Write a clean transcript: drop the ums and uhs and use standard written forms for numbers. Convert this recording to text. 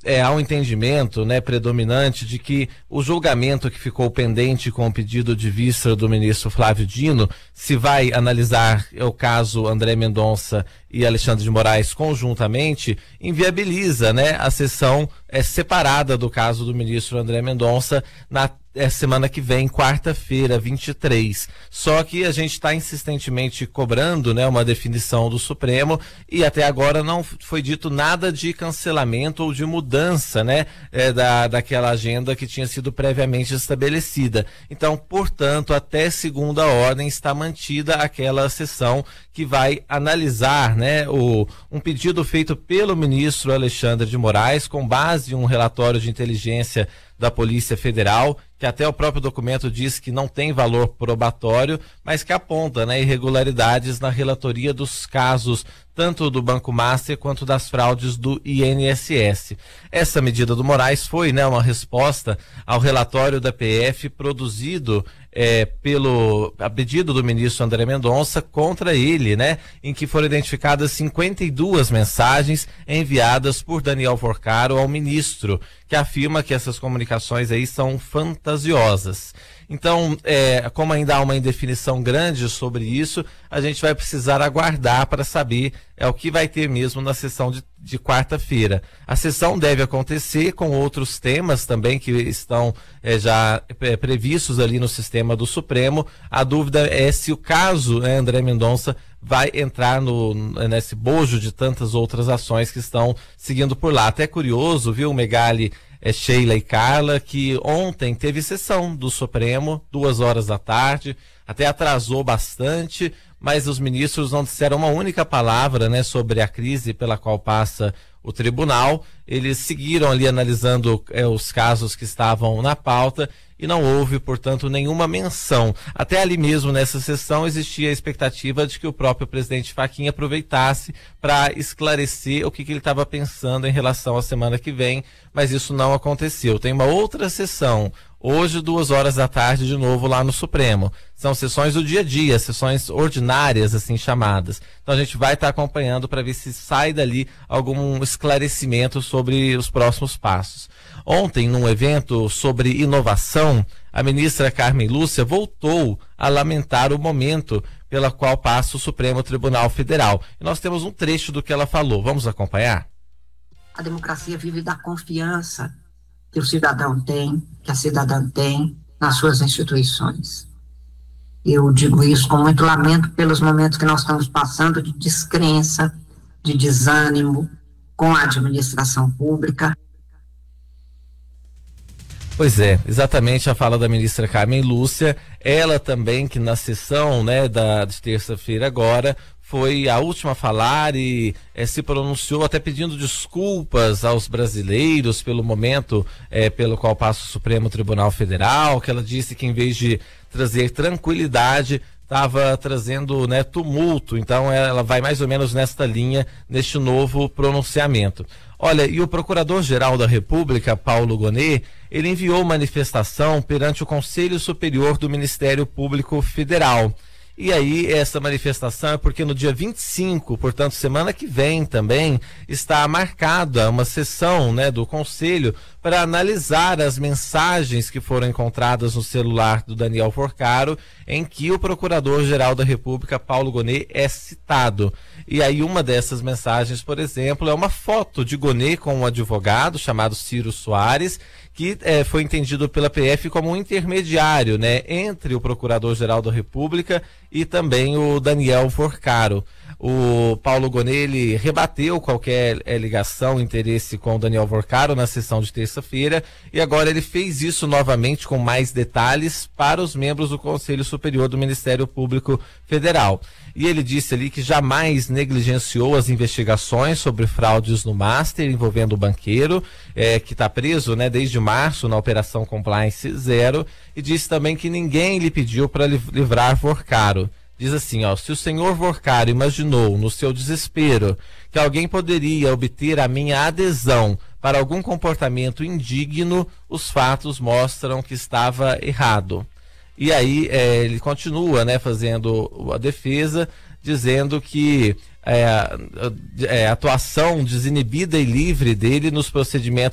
há um entendimento, né, predominante de que o julgamento que ficou pendente com o pedido de vista do ministro Flávio Dino, se vai analisar o caso André Mendonça e Alexandre de Moraes conjuntamente, inviabiliza, né, a sessão separada do caso do ministro André Mendonça na semana que vem, quarta-feira, 23. Só que a gente está insistentemente cobrando, né, uma definição do Supremo, e até agora não foi dito nada de cancelamento ou de mudança, né, daquela agenda que tinha sido previamente estabelecida. Então, portanto, até segunda ordem está mantida aquela sessão que vai analisar, né, um pedido feito pelo ministro Alexandre de Moraes com base em um relatório de inteligência da Polícia Federal, que até o próprio documento diz que não tem valor probatório, mas que aponta, né, irregularidades na relatoria dos casos, tanto do Banco Master quanto das fraudes do INSS. Essa medida do Moraes foi, né, uma resposta ao relatório da PF produzido a pedido do ministro André Mendonça contra ele, né, em que foram identificadas 52 mensagens enviadas por Daniel Porcaro ao ministro, que afirma que essas comunicações aí são fantasiosas. Então, como ainda há uma indefinição grande sobre isso, a gente vai precisar aguardar para saber o que vai ter mesmo na sessão de quarta-feira. A sessão deve acontecer com outros temas também que estão já previstos ali no sistema do Supremo. A dúvida é se o caso André Mendonça vai entrar nesse bojo de tantas outras ações que estão seguindo por lá. Até curioso, viu, Megali, Sheila e Carla, que ontem teve sessão do Supremo, 2 horas da tarde, até atrasou bastante, mas os ministros não disseram uma única palavra, né, sobre a crise pela qual passa o tribunal. Eles seguiram ali analisando os casos que estavam na pauta e não houve, portanto, nenhuma menção. Até ali mesmo nessa sessão existia a expectativa de que o próprio presidente Fachin aproveitasse para esclarecer o que ele estava pensando em relação à semana que vem, mas isso não aconteceu. Tem uma outra sessão hoje, 2 horas da tarde, de novo lá no Supremo. São sessões do dia a dia, sessões ordinárias, assim chamadas. Então a gente vai estar acompanhando para ver se sai dali algum esclarecimento sobre os próximos passos. Ontem, num evento sobre inovação, a ministra Carmen Lúcia voltou a lamentar o momento pela qual passa o Supremo Tribunal Federal. E nós temos um trecho do que ela falou. Vamos acompanhar? A democracia vive da confiança que o cidadão tem, que a cidadã tem nas suas instituições. Eu digo isso com muito lamento pelos momentos que nós estamos passando de descrença, de desânimo com a administração pública. Pois é, exatamente a fala da ministra Carmen Lúcia, ela também que na sessão, né, de terça-feira agora, foi a última a falar e se pronunciou até pedindo desculpas aos brasileiros pelo momento pelo qual passa o Supremo Tribunal Federal, que ela disse que em vez de trazer tranquilidade, estava trazendo, né, tumulto. Então ela vai mais ou menos nesta linha, neste novo pronunciamento. Olha, e o Procurador-Geral da República, Paulo Gonet, ele enviou manifestação perante o Conselho Superior do Ministério Público Federal. E aí, essa manifestação é porque no dia 25, portanto, semana que vem também, está marcada uma sessão, né, do Conselho para analisar as mensagens que foram encontradas no celular do Daniel Porcaro, em que o Procurador-Geral da República, Paulo Gonet, é citado. E aí, uma dessas mensagens, por exemplo, é uma foto de Gonet com um advogado chamado Ciro Soares, que foi entendido pela PF como um intermediário, né, entre o Procurador-Geral da República e também o Daniel Porcaro. O Paulo Gonet, ele rebateu qualquer ligação, interesse com o Daniel Porcaro na sessão de terça-feira, e agora ele fez isso novamente com mais detalhes para os membros do Conselho Superior do Ministério Público Federal. E ele disse ali que jamais negligenciou as investigações sobre fraudes no Master envolvendo o banqueiro, que está preso, né, desde março na Operação Compliance Zero, e disse também que ninguém lhe pediu para livrar Porcaro. Diz assim, se o senhor Porcaro imaginou no seu desespero que alguém poderia obter a minha adesão para algum comportamento indigno, os fatos mostram que estava errado. E aí ele continua, né, fazendo a defesa, dizendo que a atuação desinibida e livre dele nos procedimentos